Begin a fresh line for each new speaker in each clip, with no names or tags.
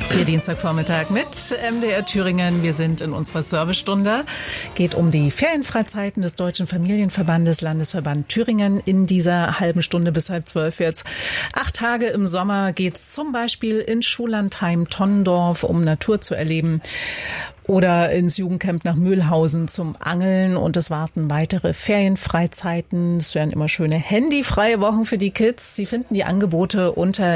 Ihr Dienstagvormittag mit MDR Thüringen. Wir sind in unserer Servicestunde. Geht um die Ferienfreizeiten des Deutschen Familienverbandes, Landesverband Thüringen. In dieser halben Stunde bis 11:30 jetzt. 8 Tage im Sommer geht's zum Beispiel in Schullandheim Tonnendorf, um Natur zu erleben. Oder ins Jugendcamp nach Mühlhausen zum Angeln, und es warten weitere Ferienfreizeiten. Es werden immer schöne handyfreie Wochen für die Kids. Sie finden die Angebote unter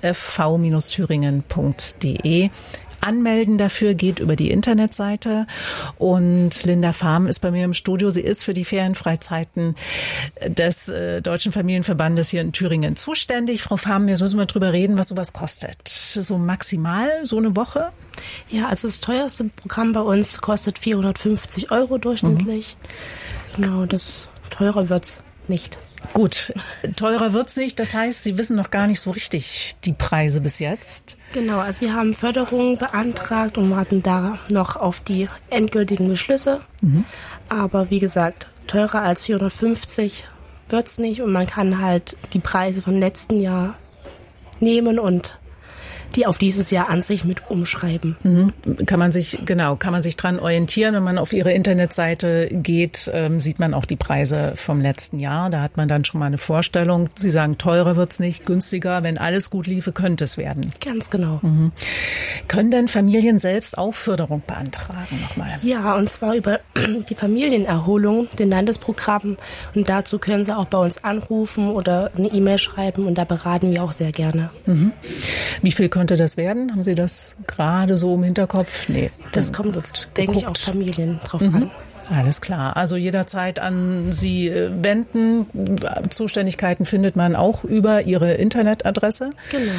dfv-thüringen.de. Anmelden dafür geht über die Internetseite, und Linda Fahm ist bei mir im Studio. Sie ist für die Ferienfreizeiten des Deutschen Familienverbandes hier in Thüringen zuständig. Frau Fahm, jetzt müssen wir drüber reden, was sowas kostet. So maximal, so eine Woche?
Ja, also das teuerste Programm bei uns kostet 450 € durchschnittlich. Genau, teurer wird's nicht.
Gut, teurer wird's nicht. Das heißt, Sie wissen noch gar nicht so richtig die Preise bis jetzt.
Genau, also wir haben Förderung beantragt und warten da noch auf die endgültigen Beschlüsse. Aber wie gesagt, teurer als 450 wird's nicht, und man kann halt die Preise vom letzten Jahr nehmen und die auf dieses Jahr an sich mit umschreiben.
Kann man sich dran orientieren. Wenn man auf Ihre Internetseite geht, sieht man auch die Preise vom letzten Jahr. Da hat man dann schon mal eine Vorstellung. Sie sagen, teurer wird's nicht, günstiger. Wenn alles gut liefe, könnte es werden.
Ganz genau.
Können denn Familien selbst auch Förderung beantragen nochmal?
Ja, und zwar über die Familienerholung, den Landesprogrammen. Und dazu können Sie auch bei uns anrufen oder eine E-Mail schreiben, und da beraten wir auch sehr gerne.
Wie viel könnte das werden? Haben Sie das gerade so im Hinterkopf? Nee.
Das kommt, denke ich, auf Familien drauf an.
Alles klar. Also jederzeit an Sie wenden. Zuständigkeiten findet man auch über Ihre Internetadresse.
Genau.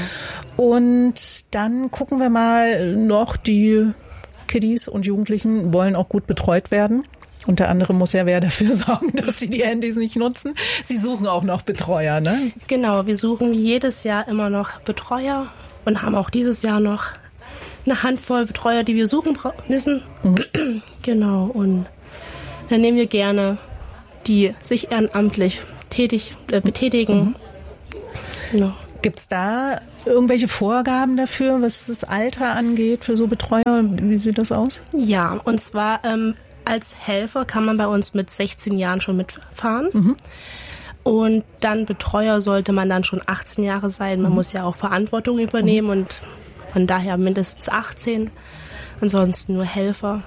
Und dann gucken wir mal noch, die Kiddies und Jugendlichen wollen auch gut betreut werden. Unter anderem muss ja wer dafür sorgen, dass sie die Handys nicht nutzen. Sie suchen auch noch Betreuer, ne?
Genau, wir suchen jedes Jahr immer noch Betreuer und haben auch dieses Jahr noch eine Handvoll Betreuer, die wir suchen müssen. Genau, und dann nehmen wir gerne die sich ehrenamtlich betätigen. Genau.
Gibt's da irgendwelche Vorgaben dafür, was das Alter angeht für so Betreuer? Wie sieht das aus?
Ja, und zwar als Helfer kann man bei uns mit 16 Jahren schon mitfahren. Und dann Betreuer sollte man dann schon 18 Jahre sein. Man muss ja auch Verantwortung übernehmen und von daher mindestens 18. Ansonsten nur Helfer.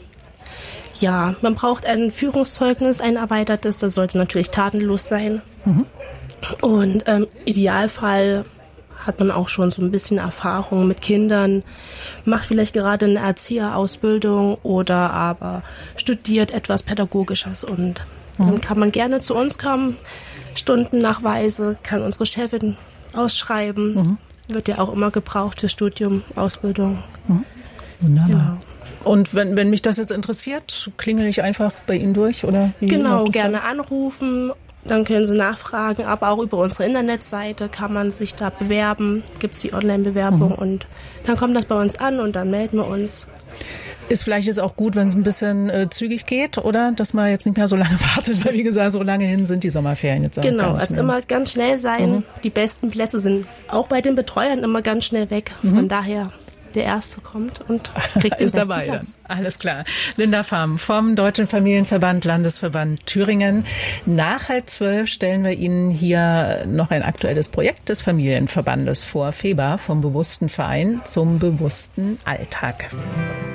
Ja, man braucht ein Führungszeugnis, ein erweitertes. Das sollte natürlich tatenlos sein. Und im Idealfall hat man auch schon so ein bisschen Erfahrung mit Kindern, macht vielleicht gerade eine Erzieherausbildung oder aber studiert etwas Pädagogisches, und dann kann man gerne zu uns kommen, Stundennachweise kann unsere Chefin ausschreiben, wird ja auch immer gebraucht für Studium, Ausbildung.
Wunderbar.
Genau.
Und wenn mich das jetzt interessiert, klingel ich einfach bei Ihnen durch, oder?
Genau, gerne anrufen. Dann können Sie nachfragen, aber auch über unsere Internetseite kann man sich da bewerben, gibt es die Online-Bewerbung, und dann kommt das bei uns an und dann melden wir uns.
Ist vielleicht jetzt auch gut, wenn es ein bisschen zügig geht, oder? Dass man jetzt nicht mehr so lange wartet, weil wie gesagt, so lange hin sind die Sommerferien jetzt auch
genau,
gar nicht
also
mehr.
Immer ganz schnell sein. Die besten Plätze sind auch bei den Betreuern immer ganz schnell weg. Von daher, der Erste kommt und kriegt den besten Platz.
Alles klar. Linda Fahm vom Deutschen Familienverband, Landesverband Thüringen. Nach 11:30 stellen wir Ihnen hier noch ein aktuelles Projekt des Familienverbandes vor. FEBA, vom bewussten Verein zum bewussten Alltag.